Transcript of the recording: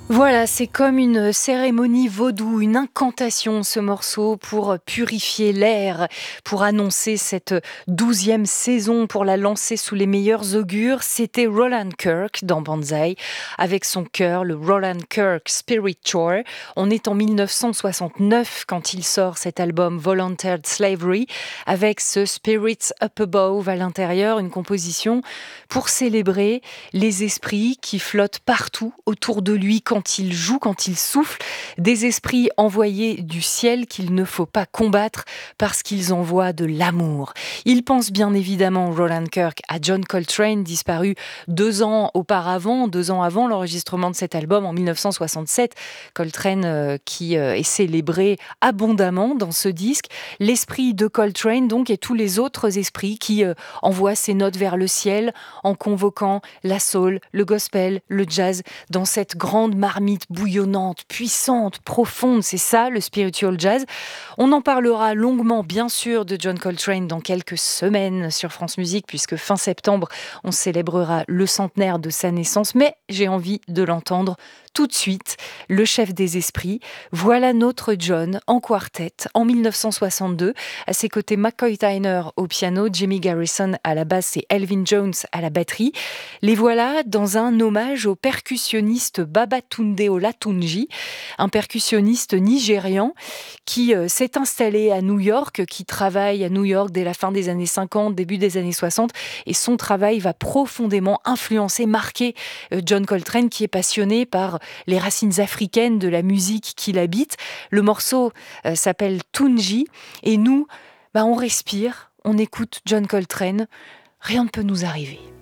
Voilà, c'est comme une cérémonie vaudou, une incantation, ce morceau, pour purifier l'air, pour annoncer cette 12e saison, pour la lancer sous les meilleurs augures. C'était Roland Kirk dans Banzai, avec son chœur, le Roland Kirk Spirit Choir. On est en 1969 quand il sort cet album Volunteered Slavery, avec ce Spirits Up Above à l'intérieur, une composition pour célébrer les esprits qui flottent partout autour de lui quand il joue, quand il souffle, des esprits envoyés du ciel qu'il ne faut pas combattre parce qu'ils envoient de l'amour. Il pense bien évidemment, Roland Kirk, à John Coltrane, disparu 2 ans auparavant, 2 ans avant l'enregistrement de cet album en 1967. Coltrane qui est célébré abondamment dans ce disque. L'esprit de Coltrane donc et tous les autres esprits qui envoient ces notes vers le ciel en convoquant la soul, le gospel, le jazz dans cette grande marmite bouillonnante, puissante, profonde. C'est ça le spiritual jazz. On en parlera longuement, bien sûr, de John Coltrane dans quelques semaines sur France Musique, puisque fin septembre, on célébrera le centenaire de sa naissance. Mais j'ai envie de l'entendre tout de suite, le chef des esprits. Voilà notre John en quartet en 1962. À ses côtés, McCoy Tyner au piano, Jimmy Garrison à la basse et Elvin Jones à la batterie. Les voilà dans un hommage au percussionniste Babatunde Olatunji, un percussionniste nigérian qui s'est installé à New York, qui travaille à New York dès la fin des années 50, début des années 60, et son travail va profondément influencer, marquer John Coltrane, qui est passionné par les racines africaines de la musique qu'il habite. Le morceau s'appelle Tunji, et nous, on respire, on écoute John Coltrane, rien ne peut nous arriver.